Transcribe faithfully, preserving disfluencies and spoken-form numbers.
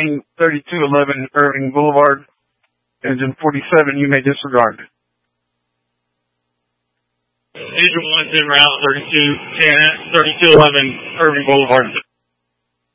thirty-two eleven Irving Boulevard. Engine forty-seven, you may disregard. Engine one's en route, thirty-two ten, thirty-two eleven Irving Boulevard.